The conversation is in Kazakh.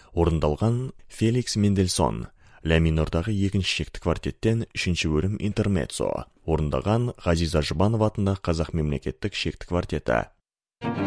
Орындалған Феликс Мендельсон. Ля минордағы екінші шекті квартеттен үшінші бөлім интермеццо. Орындаған Ғазиза Жұбанова атындағы Қазақ мемлекеттік шекті квартеті.